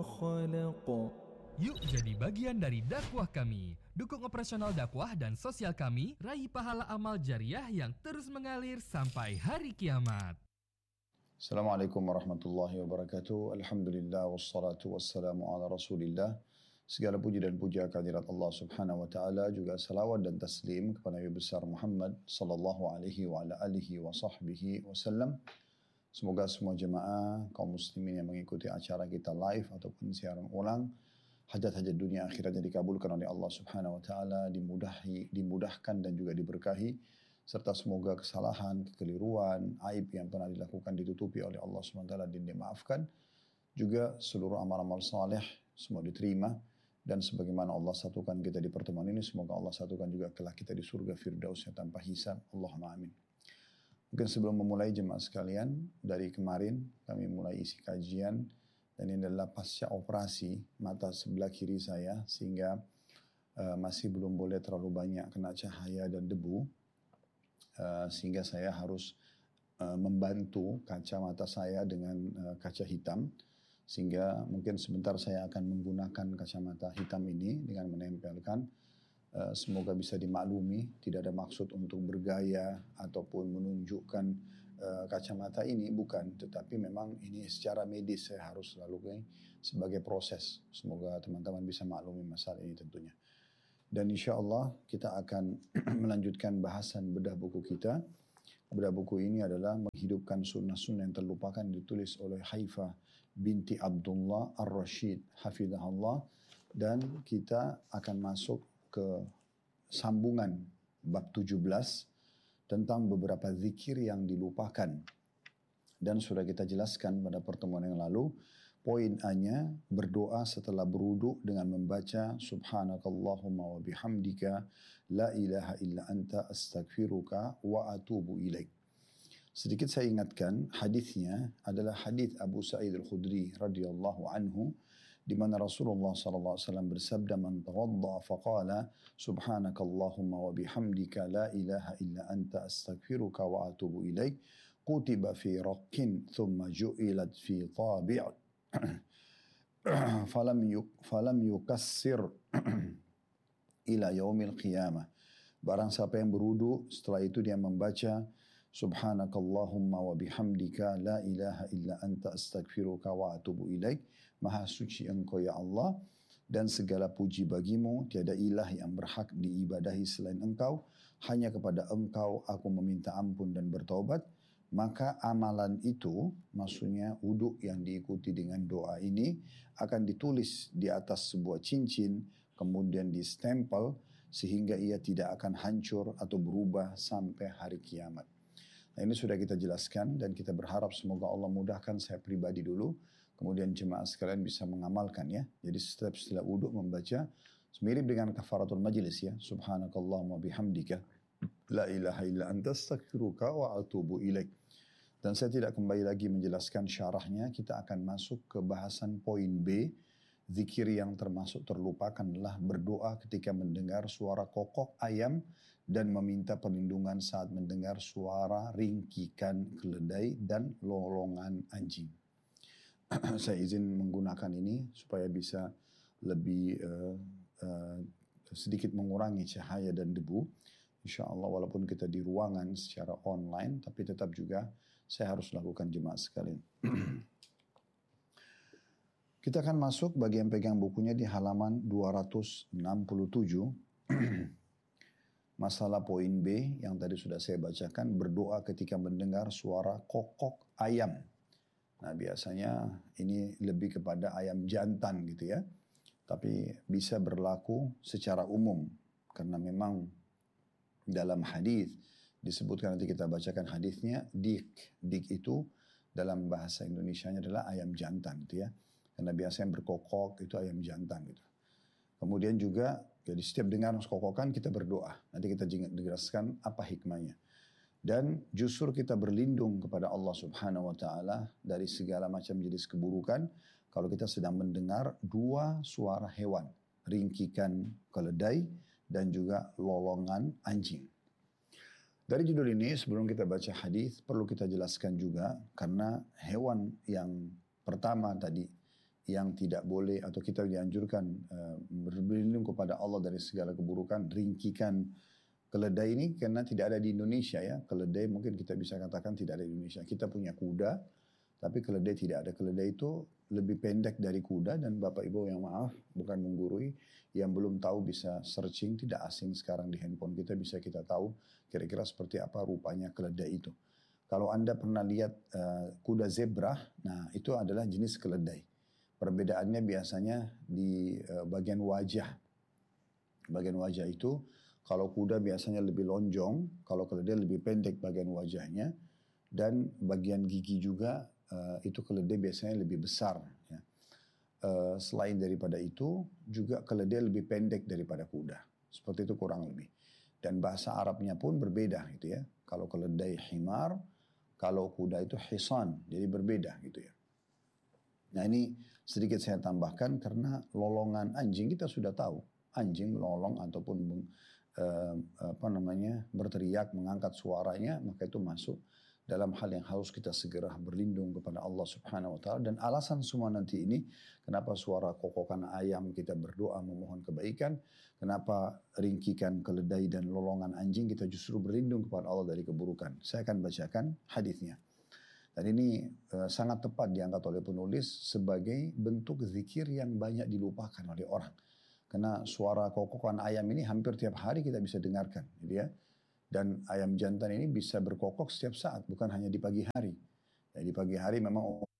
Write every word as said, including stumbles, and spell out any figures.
خلق. Yuk jadi bagian dari dakwah kami. Dukung operasional dakwah dan sosial kami, raih pahala amal jariah yang terus mengalir sampai hari kiamat. Assalamualaikum warahmatullahi wabarakatuh. Alhamdulillah wassalatu wassalamu ala rasulillah. Segala puji dan puja kehadirat Allah subhanahu wa ta'ala. Juga salawat dan taslim kepada Nabi besar Muhammad sallallahu alaihi wa ala alihi wa sahbihi wasallam. Semoga semua jemaah kaum muslimin yang mengikuti acara kita live ataupun siaran ulang, hajat-hajat dunia akhirnya dikabulkan oleh Allah subhanahu wa ta'ala, dimudahi, dimudahkan dan juga diberkahi. Serta semoga kesalahan, kekeliruan, aib yang pernah dilakukan ditutupi oleh Allah subhanahu wa taala dan dimaafkan. Juga seluruh amal-amal saleh semua diterima. Dan sebagaimana Allah satukan kita di pertemuan ini, semoga Allah satukan juga kelak kita di surga firdausnya tanpa hisab. Allahumma amin. Mungkin sebelum memulai jemaah sekalian, dari kemarin kami mulai isi kajian. Dan ini adalah pasca operasi mata sebelah kiri saya, sehingga uh, masih belum boleh terlalu banyak kena cahaya dan debu. Uh, sehingga saya harus uh, membantu kacamata saya dengan uh, kaca hitam, sehingga mungkin sebentar saya akan menggunakan kacamata hitam ini dengan menempelkan. Uh, semoga bisa dimaklumi, tidak ada maksud untuk bergaya ataupun menunjukkan uh, kacamata ini, bukan, tetapi memang ini secara medis saya harus lakukan sebagai proses. Semoga teman-teman bisa maklumi masalah ini tentunya. Dan insya Allah kita akan melanjutkan bahasan bedah buku kita. Bedah buku ini adalah menghidupkan sunnah-sunnah yang terlupakan, ditulis oleh Haifah binti Abdullah Ar-Rashid hafidhahullah. Dan kita akan masuk ke sambungan bab tujuh belas tentang beberapa zikir yang dilupakan. Dan sudah kita jelaskan pada pertemuan yang lalu, poin A-nya berdoa setelah berwudu dengan membaca subhanakallahumma wa bihamdika la ilaha illa anta astaghfiruka wa atubu ilaik. Sedikit saya ingatkan, hadisnya adalah hadis Abu Sa'id Al-Khudri radhiyallahu anhu, di mana Rasulullah sallallahu alaihi wasallam bersabda, man tawadda faqala subhanakallahumma wa bihamdika la ilaha illa anta astaghfiruka wa atubu ilaik, kutiba fi raqqin thumma ju'ilat fi tabi' falam yuk falam yukassir ila yaumil qiyamah. Barang siapa yang berwudu setelah itu dia membaca subhanakallahumma wa bihamdika la ilaha illa anta astaghfiruka wa atubu ilaik, maha suci engkau ya Allah dan segala puji bagimu, tiada ilah yang berhak diibadahi selain engkau, hanya kepada engkau aku meminta ampun dan bertaubat. Maka amalan itu, maksudnya wudhu yang diikuti dengan doa ini, akan ditulis di atas sebuah cincin, kemudian distempel, sehingga ia tidak akan hancur atau berubah sampai hari kiamat. Nah, ini sudah kita jelaskan dan kita berharap semoga Allah mudahkan saya pribadi dulu, kemudian jemaah sekalian bisa mengamalkan ya. Jadi setiap setelah wudhu membaca, mirip dengan kafaratul majlis ya, subhanakallahumma bihamdika la ilaha illa anta astaghfiruka wa atubu ilaik. Dan saya tidak kembali lagi menjelaskan syarahnya, kita akan masuk ke bahasan poin B. Zikir yang termasuk terlupakan adalah berdoa ketika mendengar suara kokok ayam dan meminta perlindungan saat mendengar suara ringkikan keledai dan lolongan anjing. Saya izin menggunakan ini supaya bisa lebih uh, uh, sedikit mengurangi cahaya dan debu. Insya Allah walaupun kita di ruangan secara online, tapi tetap juga saya harus lakukan jemaah sekalian. Kita akan masuk bagi yang pegang bukunya di halaman dua ratus enam puluh tujuh. Masalah poin B yang tadi sudah saya bacakan, berdoa ketika mendengar suara kokok ayam. Nah biasanya ini lebih kepada ayam jantan gitu ya. Tapi bisa berlaku secara umum. Karena memang dalam hadis disebutkan, nanti kita bacakan hadisnya, dik. Dik itu dalam bahasa Indonesianya adalah ayam jantan gitu ya. Karena biasanya yang berkokok itu ayam jantan gitu. Kemudian juga jadi setiap dengar kokokan kita berdoa. Nanti kita jelaskan apa hikmahnya. Dan justru kita berlindung kepada Allah subhanahu wa ta'ala dari segala macam jenis keburukan kalau kita sedang mendengar dua suara hewan. Ringkikan keledai dan juga lolongan anjing. Dari judul ini sebelum kita baca hadis perlu kita jelaskan juga karena hewan yang pertama tadi yang tidak boleh atau kita dianjurkan uh, berlindung kepada Allah dari segala keburukan, ringkikan keledai ini karena tidak ada di Indonesia ya. Keledai mungkin kita bisa katakan tidak ada di Indonesia. Kita punya kuda, tapi keledai tidak ada. Keledai itu lebih pendek dari kuda dan Bapak Ibu yang maaf, bukan menggurui, yang belum tahu bisa searching, tidak asing sekarang di handphone kita bisa kita tahu kira-kira seperti apa rupanya keledai itu. Kalau Anda pernah lihat uh, kuda zebra, nah itu adalah jenis keledai. Perbedaannya biasanya di uh, bagian wajah. Bagian wajah itu, kalau kuda biasanya lebih lonjong, kalau keledai lebih pendek bagian wajahnya, dan bagian gigi juga uh, itu keledai biasanya lebih besar. Ya. Uh, selain daripada itu, juga keledai lebih pendek daripada kuda. Seperti itu kurang lebih. Dan bahasa Arabnya pun berbeda gitu ya. Kalau keledai himar, kalau kuda itu hisan, jadi berbeda gitu ya. Nah ini sedikit saya tambahkan karena lolongan anjing kita sudah tahu. Anjing melolong ataupun Uh, apa namanya berteriak, mengangkat suaranya, maka itu masuk dalam hal yang harus kita segera berlindung kepada Allah Subhanahu Wa Taala. Dan alasan semua nanti ini, kenapa suara kokokan ayam kita berdoa memohon kebaikan, kenapa ringkikan keledai dan lolongan anjing kita justru berlindung kepada Allah dari keburukan. Saya akan bacakan hadisnya. Dan ini uh, sangat tepat diangkat oleh penulis sebagai bentuk zikir yang banyak dilupakan oleh orang. Karena suara kokokan ayam ini hampir tiap hari kita bisa dengarkan, gitu ya. Dan ayam jantan ini bisa berkokok setiap saat, bukan hanya di pagi hari. Ya, di pagi hari memang